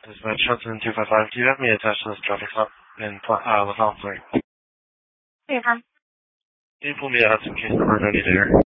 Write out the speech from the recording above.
This is Shelton 255. Do you have me attached to this traffic stop in LaSalle? Sorry. Hey, Tom. Can you pull me a Hudson case number 90 there?